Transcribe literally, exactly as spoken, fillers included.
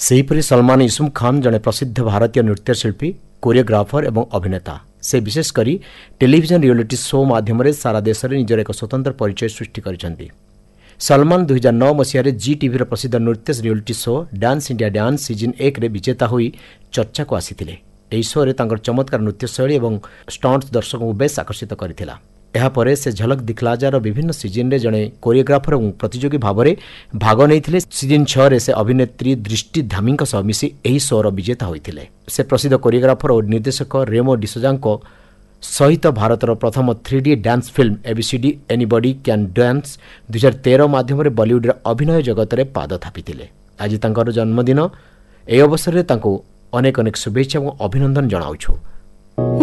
सेहीपरि सलमान युसुफ खान जड़े प्रसिद्ध भारतीय नृत्यशिल्पी कोरियोग्राफर और अभिनेता। से विशेषकर टेलीविजन रियलिटी शो माध्यम सारा देश में निजर एक स्वतंत्र परिचय सृष्टि करिसेंती। सलमान दुई हजार नौ मसीह जी टीवी प्रसिद्ध नृत्य reality show dance India dance season एक रे विजेता होई चर्चा को आसीथिले। एही शो रे तांकर चमत्कार नृत्य शैली और स्टंट्स दर्शकों को बेस आकर्षित करथिला। एहापरे से झलक दिखला जार विभिन्न सीजन रे जड़े कोरियोग्राफर और प्रतियोगी भाव में भाग नहीं। सीजन छह रे से अभिनेत्री दृष्टि धामी सह मिसी एही शोर विजेता होइथिले। से प्रसिद्ध कोरियोग्राफर और निर्देशक रेमो डिसोजा सहित भारतर प्रथम three D dance film ABCD anybody can dance दुई हजार तेरह मध्यम बॉलीवुड अभिनय जगत में पाद थापिथिले। आज तांकर जन्मदिन। ए अवसर में तांको अनेक अनेक शुभेच्छा और अभिनंदन जनाउछु।